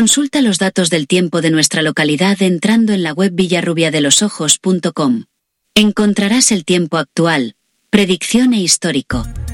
Consulta los datos del tiempo de nuestra localidad entrando en la web villarrubiadelosojos.com. Encontrarás el tiempo actual, predicción e histórico.